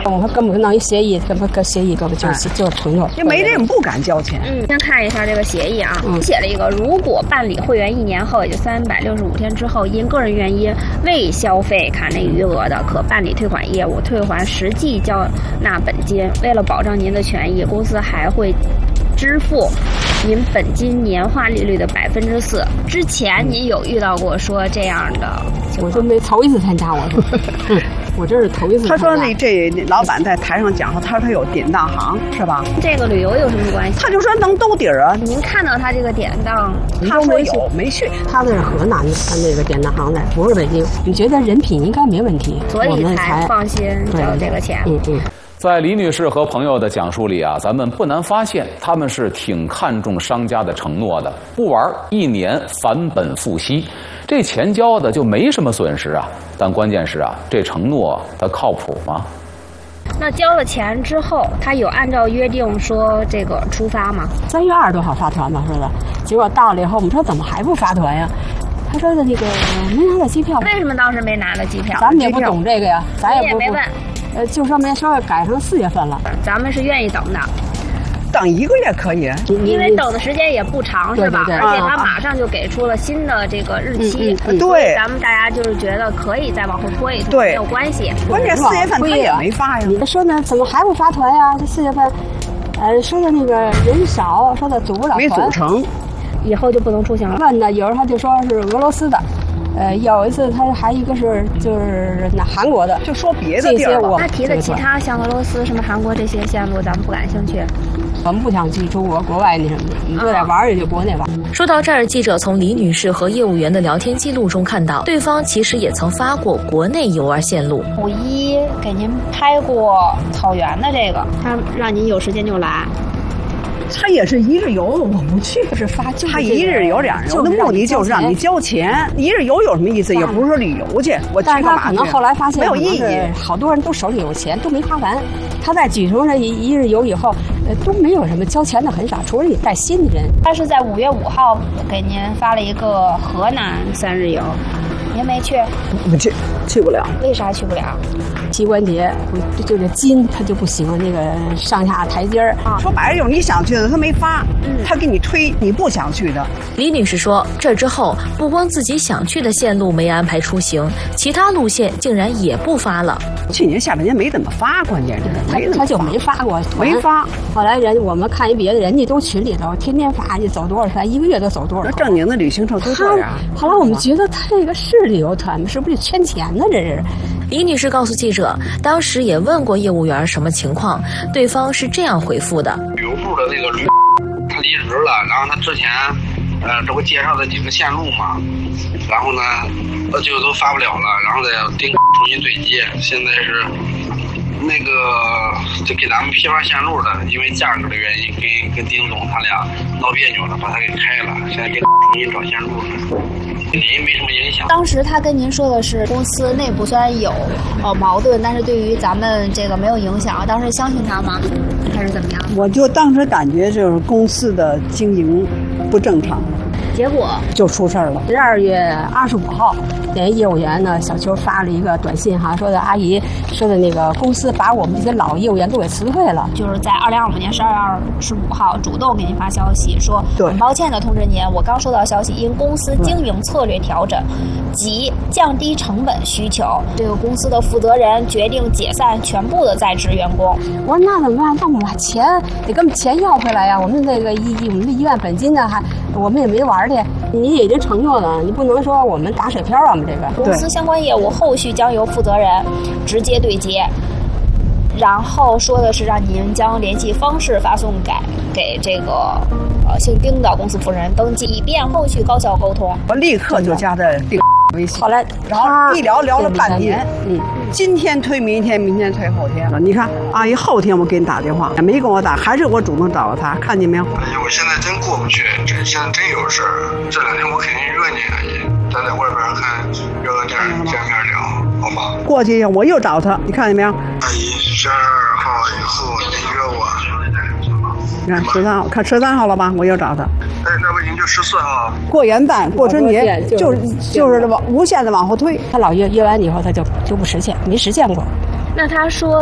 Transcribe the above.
我们根本弄一协议，根本协议根本就是承诺。 就没人不敢交钱。 先看一下这个协议啊，写了一个，如果办理会员1年后，也就365天之后，因个人原因未消费卡内余额的，可办理退款业务，退还实际交纳本金。为了保障您的权益，公司还会支付您本金年化利率的4%。之前您有遇到过说这样的情况？ 我就没头一次参加，我这是头一次。 他说这老板在台上讲说，他说他有典当行是吧？ 这个旅游有什么关系？ 他就说能兜底儿啊。 您看到他这个典当， 他说有没去？ 他那是河南的，他那个典当行的，不是北京。你觉得人品应该没问题， 所以才放心交这个钱。 在李女士和朋友的讲述里啊，咱们不难发现，他们是挺看重商家的承诺的，不玩1年返本付息，这钱交的就没什么损失啊。但关键是啊，这承诺它靠谱吗？ 那交了钱之后，他有按照约定说这个出发吗 ？3月20多号发团嘛，说的。结果到了以后，我们说怎么还不发团呀？他说的那个没拿到机票。 为什么当时没拿到机票？ 咱们也不懂这个呀，咱也没问。 就说没说改成4月份了， 咱们是愿意等的， 等1个月可以， 因为等的时间也不长，是吧？ 对而且他马上就给出了新的这个日期， 对， 咱们大家就是觉得可以再往后拖一拖， 对， 没有关系。 关键4月份他也没发呀。 你说呢？怎么还不发团呀？这4月份，说的那个人少，说的组不了团， 没组成， 以后就不能出行了。 问呢，有人他就说是俄罗斯的。有一次他还一个是就是那韩国的， 就说别的地儿了。 他提的其他像俄罗斯、什么韩国这些线路，咱们不感兴趣。 我们不想去中国国外那什么的，你就得玩也就国内玩。 说到这儿，记者从李女士和业务员的聊天记录中看到，对方其实也曾发过国内游玩线路。 51给您拍过草原的这个，他让您有时间就来。 他也是1日游，我不去。 是发， 他1日游2日游的目的就是让你交钱。1日游有什么意思？也不是说旅游去，我去干嘛去？ 但是他可能后来发现没有意义， 好多人都手里有钱，都没花完。他在举行了1日游以后，都没有什么交钱的很少，除了你带新的人。 他是在5月5号给您发了一个河南3日游，您没去？ 不去，去不了。 为啥去不了？ 膝关节就这筋它就不行，那个上下台阶儿。 说白了就是你想去的，他没发，他给你推你不想去的。 李女士说，这之后不光自己想去的线路没安排出行，其他路线竟然也不发了。 去年下半年没怎么发，关键是他就没发过， 没发。 后来我们看一别的，人家都群里头天天发，你走多少团，1个月都走多少。 正经的旅行社都这样。 后来我们觉得他这个是旅游团，是不是圈钱呢？这是。 李女士告诉记者，当时也问过业务员什么情况，对方是这样回复的： 旅游部的那个他离职了，然后他之前这不介绍的几个线路嘛，然后呢就都发不了了，然后再重新对接。现在是那个就给咱们批发线路的，因为价格的原因跟丁总他俩闹别扭了，把他给开了，现在给重新找线路了。您没什么影响。 当时他跟您说的是公司内部虽然有矛盾，但是对于咱们这个没有影响。当时相信他吗？还是怎么样？ 我就当时感觉就是公司的经营不正常， 结果就出事儿了。12月25号，那业务员呢，小邱发了一个短信哈，说的阿姨说的那个公司把我们这些老业务员都给辞退了。 就是在2025年12月25号主动给您发消息说，很抱歉的通知您，我刚收到消息，因公司经营策略调整及降低成本需求，这个公司的负责人决定解散全部的在职员工。 我说那怎么办？那我们把钱得跟钱要回来呀！我们那个我们的医院本金呢，还我们也没玩去。你已经承诺了，你不能说我们打水漂啊！我们这个公司相关业务后续将由负责人直接对接，然后说的是让您将联系方式发送给这个姓丁的公司负责人登记，以便后续高效沟通。 我立刻就加的丁微信， 后来然后一聊了半年，今天推明天，明天推后天。你看，阿姨后天我给你打电话，也没跟我打，还是我主动找了他，看见没有？ 哎呀，我现在真过不去，现在真有事儿。这2天我肯定约你阿姨，咱在外边看约个地儿见面聊，好吗？ 过去我又找他，你看见没有？ 阿姨，12号以后您约我。 你看13号，看13号了吧？我又找他。 哎，那不已经就14号？ 过元旦、过春节，就是无限的往后推。 他老约完以后，他就不实现，没实现过。 那他说